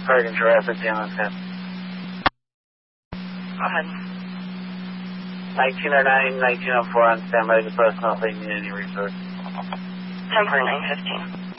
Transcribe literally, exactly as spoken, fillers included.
Hurricane Jurassic, Jalen ten. Go ahead. nineteen oh nine, nineteen oh four on standby to personal community resource. ten for nine fifteen.